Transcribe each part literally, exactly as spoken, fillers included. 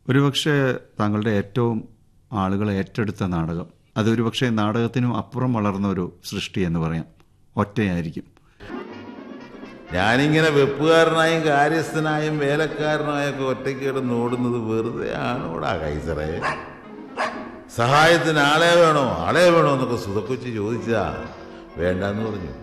ഒരുപക്ഷെ താങ്കളുടെ ഏറ്റവും ആളുകൾ ഏറ്റെടുത്ത നാടകം അതൊരു പക്ഷേ നാടകത്തിനും അപ്പുറം വളർന്ന ഒരു സൃഷ്ടി എന്ന് പറയാം, ഒറ്റയായിരിക്കും. ഞാനിങ്ങനെ വെപ്പുകാരനായും കാര്യസ്ഥനായും വേലക്കാരനായൊക്കെ ഒറ്റയ്ക്ക് കിടന്ന് ഓടുന്നത് വെറുതെ ആണോടാ കൈസറേ? സഹായത്തിന് ആളെ വേണോ ആളെ വേണോ എന്നൊക്കെ സുതക്കൊച്ചി ചോദിച്ചാ വേണ്ടെന്ന് പറഞ്ഞു.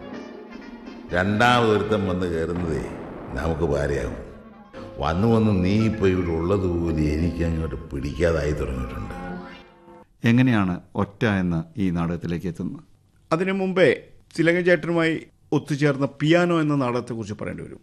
രണ്ടാമതൊരുത്തം വന്ന് കയറുന്നതേ നമുക്ക് ഭാര്യയാകും. വന്നു വന്ന് നീ ഇപ്പോൾ ഇവിടെ ഉള്ളതുപോലെ എനിക്ക് അങ്ങോട്ട് പിടിക്കാതായി തുടങ്ങിയിട്ടുണ്ട്. എങ്ങനെയാണ് ഒറ്റ എന്ന ഈ നാടകത്തിലേക്ക് എത്തുന്നത്? അതിനു മുമ്പേ തിലകൻ ചേട്ടനുമായി ഒത്തുചേർന്ന പിയാനോ എന്ന നാടകത്തെക്കുറിച്ച് പറയേണ്ടി വരും.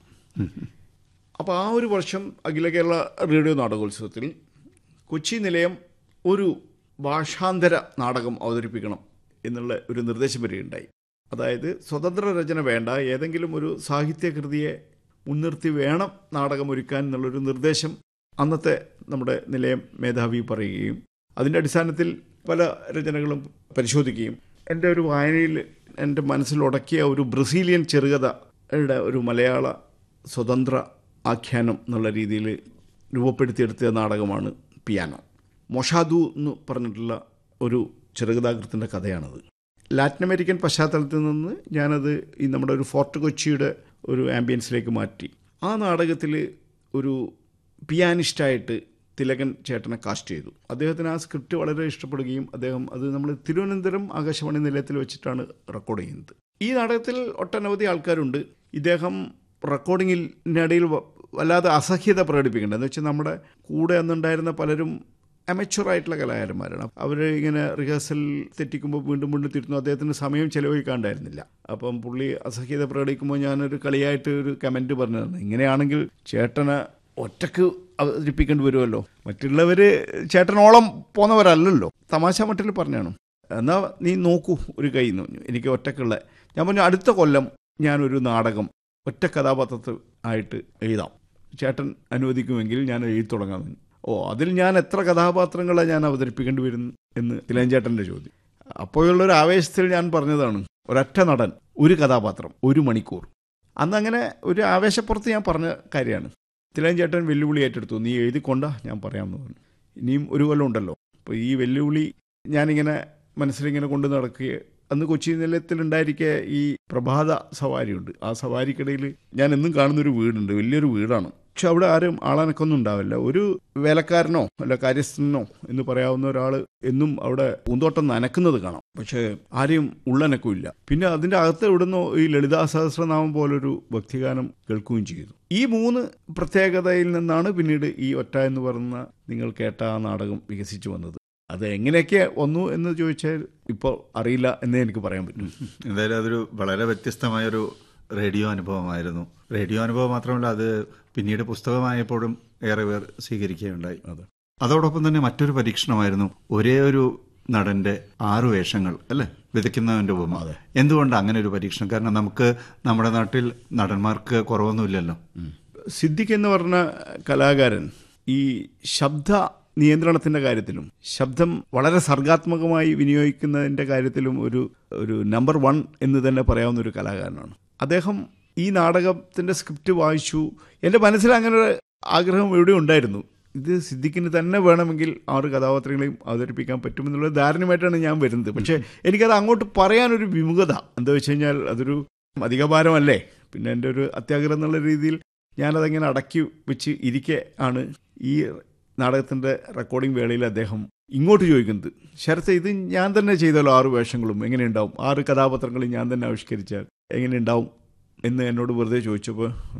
അപ്പോൾ ആ ഒരു വർഷം അഖില കേരള റേഡിയോ നാടകോത്സവത്തിൽ കൊച്ചി നിലയം ഒരു ഭാഷാന്തര നാടകം അവതരിപ്പിക്കണം എന്നുള്ള ഒരു നിർദ്ദേശം വരികയുണ്ടായി. അതായത് സ്വതന്ത്ര രചന വേണ്ട, ഏതെങ്കിലും ഒരു സാഹിത്യകൃതിയെ മുൻനിർത്തി വേണം നാടകം ഒരുക്കാൻ എന്നുള്ളൊരു നിർദ്ദേശം അന്നത്തെ നമ്മുടെ നിലയം മേധാവി പറയുകയും അതിൻ്റെ അടിസ്ഥാനത്തിൽ പല രചനകളും പരിശോധിക്കുകയും എൻ്റെ ഒരു വായനയിൽ എൻ്റെ മനസ്സിലുടക്കിയ ഒരു ബ്രസീലിയൻ ചെറുകഥയുടെ ഒരു മലയാള സ്വതന്ത്ര ആഖ്യാനം എന്നുള്ള രീതിയിൽ രൂപപ്പെടുത്തിയെടുത്ത നാടകമാണ് പിയാനോ. മൊഷാദു എന്ന് പറഞ്ഞിട്ടുള്ള ഒരു ചെറുകഥാകൃത്തിൻ്റെ കഥയാണത്. ലാറ്റിൻ അമേരിക്കൻ പശ്ചാത്തലത്തിൽ നിന്ന് ഞാനത് ഈ നമ്മുടെ ഒരു ഫോർട്ട് കൊച്ചിയുടെ ഒരു ആംബിയൻസിലേക്ക് മാറ്റി. ആ നാടകത്തിൽ ഒരു പിയാനിസ്റ്റായിട്ട് തിലകൻ ചേട്ടനെ കാസ്റ്റ് ചെയ്തു. അദ്ദേഹത്തിന് ആ സ്ക്രിപ്റ്റ് വളരെ ഇഷ്ടപ്പെടുകയും അദ്ദേഹം അത് നമ്മൾ തിരുവനന്തപുരം ആകാശവാണി നിലയത്തിൽ വെച്ചിട്ടാണ് റെക്കോർഡ് ചെയ്യുന്നത്. ഈ നാടകത്തിൽ ഒട്ടനവധി ആൾക്കാരുണ്ട്. ഇദ്ദേഹം റെക്കോർഡിങ്ങിനിടയിൽ വല്ലാതെ അസഹ്യത പ്രകടിപ്പിക്കേണ്ടത് എന്ന് വെച്ചാൽ നമ്മുടെ കൂടെ അന്നുണ്ടായിരുന്ന പലരും അമച്വറായിട്ടുള്ള കലാകാരന്മാരാണ്. അവർ ഇങ്ങനെ റിഹേഴ്സൽ തെറ്റിക്കുമ്പോൾ വീണ്ടും വീണ്ടും തിരുത്തുന്നു. അദ്ദേഹത്തിന് സമയം ചിലവഴിക്കാണ്ടായിരുന്നില്ല. അപ്പം പുള്ളി അസഹ്യത പ്രകടിക്കുമ്പോൾ ഞാനൊരു കളിയായിട്ട് ഒരു കമൻറ്റ് പറഞ്ഞതാണ്, ഇങ്ങനെയാണെങ്കിൽ ചേട്ടനെ ഒറ്റക്ക് അവതരിപ്പിക്കേണ്ടി വരുമല്ലോ, മറ്റുള്ളവർ ചേട്ടനോളം പോന്നവരല്ലല്ലോ. തമാശ മട്ടിൽ പറഞ്ഞാണ്. എന്നാൽ നീ നോക്കൂ ഒരു കൈ എന്ന് പറഞ്ഞു. എനിക്ക് ഒറ്റക്കുള്ള ഞാൻ പറഞ്ഞു അടുത്ത കൊല്ലം ഞാനൊരു നാടകം ഒറ്റ കഥാപാത്രത്തിൽ ആയിട്ട് എഴുതാം, ചേട്ടൻ അനുവദിക്കുമെങ്കിൽ ഞാൻ എഴുതി തുടങ്ങാമെന്ന്. ഓ, അതിൽ ഞാൻ എത്ര കഥാപാത്രങ്ങളെ ഞാൻ അവതരിപ്പിക്കേണ്ടി വരും എന്ന് തിലകൻചേട്ടൻ്റെ ചോദ്യം. അപ്പോഴുള്ളൊരു ആവേശത്തിൽ ഞാൻ പറഞ്ഞതാണ് ഒരൊറ്റ നടൻ ഒരു കഥാപാത്രം ഒരു മണിക്കൂർ. അന്നങ്ങനെ ഒരു ആവേശപ്പുറത്ത് ഞാൻ പറഞ്ഞ കാര്യമാണ്. തിലകൻചേട്ടൻ വെല്ലുവിളി ഏറ്റെടുത്തു. നീ എഴുതിക്കൊണ്ടാ ഞാൻ പറയാമെന്ന് പറഞ്ഞു. ഇനിയും ഒരു കൊല്ലം ഉണ്ടല്ലോ. അപ്പോൾ ഈ വെല്ലുവിളി ഞാനിങ്ങനെ മനസ്സിലിങ്ങനെ കൊണ്ട് നടക്കുകയെ അന്ന് കൊച്ചി നിലയത്തിലുണ്ടായിരിക്കെ ഈ പ്രഭാത സവാരിയുണ്ട്. ആ സവാരിക്കിടയിൽ ഞാൻ എന്നും കാണുന്നൊരു വീടുണ്ട്, വലിയൊരു വീടാണ്. പക്ഷെ അവിടെ ആരും ആളനക്കൊന്നും ഉണ്ടാവില്ല. ഒരു വേലക്കാരനോ അല്ല കാര്യസ്ഥനോ എന്ന് പറയാവുന്ന ഒരാൾ എന്നും അവിടെ പൂന്തോട്ടം നനക്കുന്നത് കാണാം. പക്ഷേ ആരെയും ഉള്ളനക്കമില്ല. പിന്നെ അതിൻ്റെ അകത്ത് ഇവിടുന്ന് ഈ ലളിതാ സഹസ്രനാമം പോലൊരു ഭക്തിഗാനം കേൾക്കുകയും ചെയ്തു. ഈ മൂന്ന് പ്രത്യേകതയിൽ നിന്നാണ് പിന്നീട് ഈ ഒറ്റ എന്ന് പറയുന്ന നിങ്ങൾ കേട്ട ആ നാടകം വികസിച്ചു വന്നത്. അത് എങ്ങനെയൊക്കെ വന്നു എന്ന് ചോദിച്ചാൽ ഇപ്പോൾ അറിയില്ല എന്നേ എനിക്ക് പറയാൻ പറ്റും. എന്തായാലും അതൊരു വളരെ വ്യത്യസ്തമായൊരു റേഡിയോ അനുഭവമായിരുന്നു. റേഡിയോ അനുഭവം മാത്രമല്ല, അത് പിന്നീട് പുസ്തകമായപ്പോഴും ഏറെ പേർ സ്വീകരിക്കുകയുണ്ടായി. അത് അതോടൊപ്പം തന്നെ മറ്റൊരു പരീക്ഷണമായിരുന്നു ഒരേ ഒരു നടന്റെ ആറു വേഷങ്ങൾ അല്ലേ, വിതയ്ക്കുന്നവന്റെ ഉപമ. അതെ, എന്തുകൊണ്ട് അങ്ങനെ ഒരു പരീക്ഷണം? കാരണം നമുക്ക് നമ്മുടെ നാട്ടിൽ നടന്മാർക്ക് കുറവൊന്നുമില്ലല്ലോ. സിദ്ദിഖ് എന്ന് പറഞ്ഞ കലാകാരൻ ഈ ശബ്ദ നിയന്ത്രണത്തിൻ്റെ കാര്യത്തിലും ശബ്ദം വളരെ സർഗാത്മകമായി വിനിയോഗിക്കുന്നതിൻ്റെ കാര്യത്തിലും ഒരു ഒരു നമ്പർ വൺ എന്ന് തന്നെ പറയാവുന്ന ഒരു കലാകാരനാണ് അദ്ദേഹം. ഈ നാടകത്തിൻ്റെ സ്ക്രിപ്റ്റ് വായിച്ചു. എൻ്റെ മനസ്സിൽ അങ്ങനെ ഒരു ആഗ്രഹം എവിടെ ഉണ്ടായിരുന്നു. ഇത് സിദ്ദിഖിന് തന്നെ വേണമെങ്കിൽ ആറ് കഥാപാത്രങ്ങളെയും അവതരിപ്പിക്കാൻ പറ്റുമെന്നുള്ള ധാരണയുമായിട്ടാണ് ഞാൻ വരുന്നത്. പക്ഷേ എനിക്കത് അങ്ങോട്ട് പറയാനൊരു വിമുഖത. എന്താ വെച്ച് കഴിഞ്ഞാൽ അതൊരു അധികഭാരമല്ലേ. പിന്നെ എൻ്റെ ഒരു അത്യാഗ്രഹം എന്നുള്ള രീതിയിൽ ഞാനതങ്ങനെ അടക്കി വെച്ച് ഇരിക്കെ ആണ് ഈ നാടകത്തിൻ്റെ റെക്കോർഡിംഗ് വേളയിൽ അദ്ദേഹം ഇങ്ങോട്ട് ചോദിക്കുന്നത്, ശരത്ത് ഇത് ഞാൻ തന്നെ ചെയ്താലോ ആറ് വേഷങ്ങളും എങ്ങനെയുണ്ടാവും, ആറ് കഥാപാത്രങ്ങളും ഞാൻ തന്നെ ആവിഷ്കരിച്ചാൽ എങ്ങനെയുണ്ടാവും എന്ന് എന്നോട് വെറുതെ ചോദിച്ചപ്പോൾ